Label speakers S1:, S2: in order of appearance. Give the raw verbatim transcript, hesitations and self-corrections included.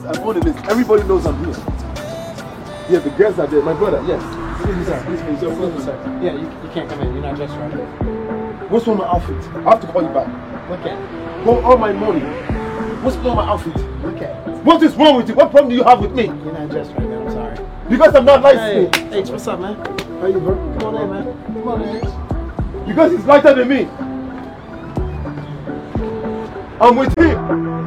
S1: I'm on the list. Everybody knows I'm here. Yeah, the girls are there. My brother, yes.
S2: Excuse me, sir. Excuse me, sir. Excuse me, sir. Yeah, you, you can't come in. You're not dressed right.
S1: What's wrong with my outfit? I have to call you back.
S2: Okay.
S1: For all my money. What's wrong with my outfit?
S2: Okay.
S1: What is wrong with you? What problem do you have with me?
S2: You're not dressed right, man. I'm sorry.
S1: Because I'm not light
S2: Hey,
S1: skinned.
S2: H, what's up, man?
S1: How you, bro?
S2: Come on in, man. Come on in, H.
S1: Because he's lighter than me. I'm with him.